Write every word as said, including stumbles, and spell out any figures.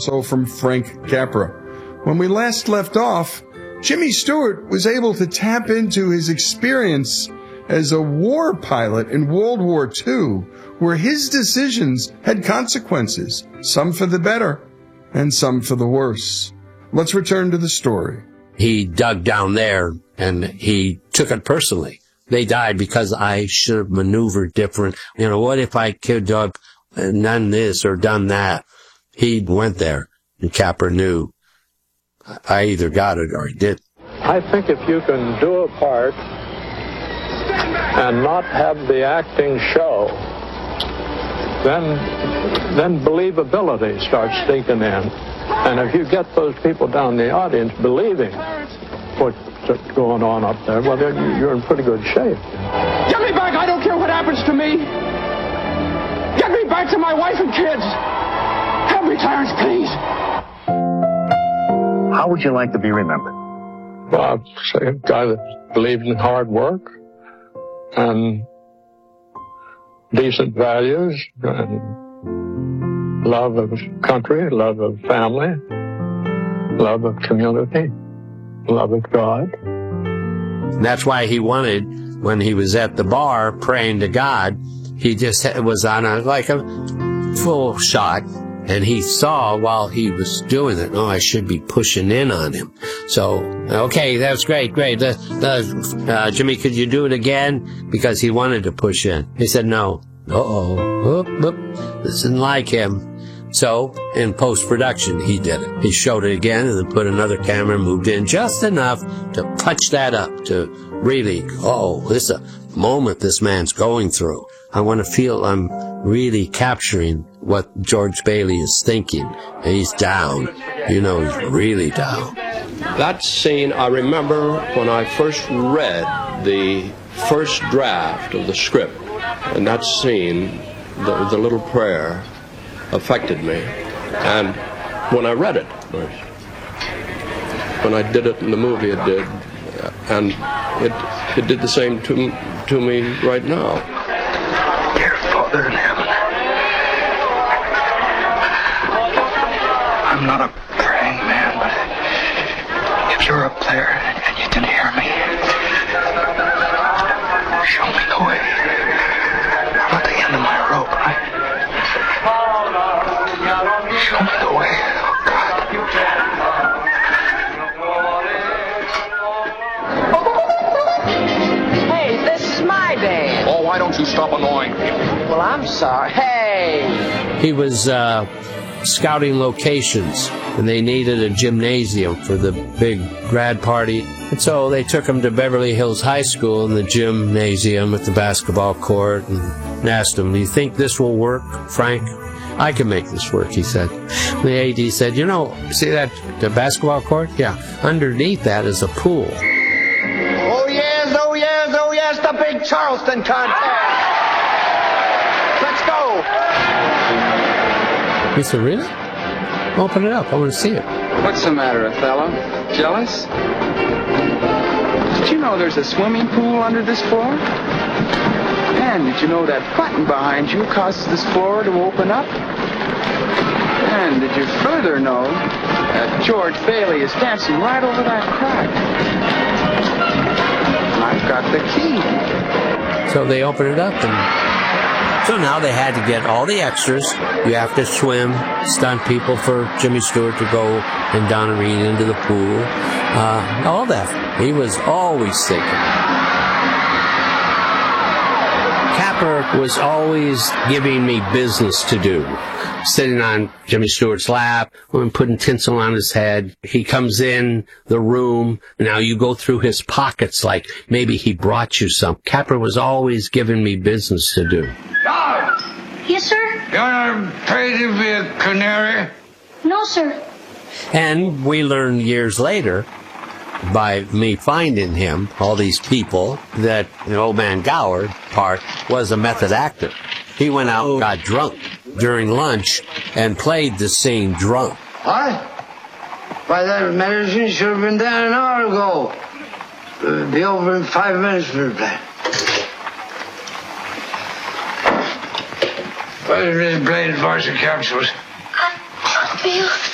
also from Frank Capra. When we last left off, Jimmy Stewart was able to tap into his experience as a war pilot in World War Two, where his decisions had consequences, some for the better and some for the worse. Let's return to the story. He dug down there, and he took it personally. They died because I should have maneuvered different. You know, what if I could have done this or done that? He went there, and Capra knew I either got it or I didn't. I think if you can do a part and not have the acting show, then then believability starts sneaking in. And if you get those people down in the audience believing what's going on up there, well, then you're in pretty good shape. Get me back! I don't care what happens to me! Get me back to my wife and kids! Help me, Clarence, please! How would you like to be remembered? Well, I'd say a guy that believed in hard work and decent values and love of country, love of family, love of community, love of God. And that's why he wanted, when he was at the bar praying to God, he just was on a, like a full shot, and he saw while he was doing it, oh, I should be pushing in on him. So, okay, that's great, great. Uh, uh, Jimmy, could you do it again? Because he wanted to push in. He said, no. Uh-oh. Oop, oop. This isn't like him. So, in post-production, he did it. He showed it again and then put another camera and moved in just enough to punch that up, to really, oh, this is a moment this man's going through. I want to feel I'm really capturing what George Bailey is thinking. And he's down. You know, he's really down. That scene, I remember when I first read the first draft of the script, and that scene, the, the little prayer, affected me. And when I read it, when I did it in the movie, it did. And it it did the same to, to me right now. Dear Father in heaven, I'm not a praying man, but if you're up there and you can hear me, show me the way. I'm at the end of my rope, right? Show me the way, oh God. Hey, this is my band. Oh, why don't you stop annoying me? Well, I'm sorry. Hey! He was uh, scouting locations, and they needed a gymnasium for the big grad party. And so they took him to Beverly Hills High School in the gymnasium at the basketball court and asked him, do you think this will work, Frank? I can make this work, he said. The A D said, you know, see that the basketball court? Yeah. Underneath that is a pool. Oh, yes, oh, yes, oh, yes, the big Charleston contest. Let's go. He said, really? Open it up. I want to see it. What's the matter, Othello? Jealous? Did you know there's a swimming pool under this floor? And did you know that button behind you causes this floor to open up? And did you further know that George Bailey is dancing right over that crack? And I've got the key. So they opened it up, and so now they had to get all the extras. You have to swim, stunt people for Jimmy Stewart to go and Donna Reed into the pool. Uh, all that. He was always thinking. Capra was always giving me business to do. Sitting on Jimmy Stewart's lap, putting tinsel on his head. He comes in the room. Now you go through his pockets like maybe he brought you some. Capra was always giving me business to do. Dog! Yes, sir? You want to pay to be a canary? No, sir. And we learned years later, by me finding him, all these people, that the Old Man Goward part was a method actor. He went out and got drunk during lunch and played the scene drunk. What? Why, that medicine should have been done an hour ago. It'll be over in five minutes for that. What is this blade of varsity capsules? I feel